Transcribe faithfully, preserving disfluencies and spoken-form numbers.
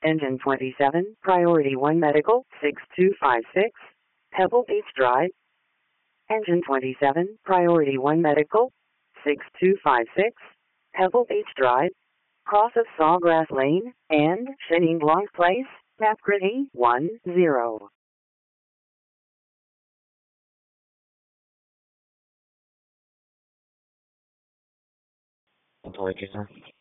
Engine twenty-seven, Priority one Medical, six two five six, Pebble Beach Drive. Engine twenty-seven, Priority one Medical, six two five six, Pebble Beach Drive, cross of Sawgrass Lane, and Chenin Blanc Place, Napgritty, one zero. Apologies, sir.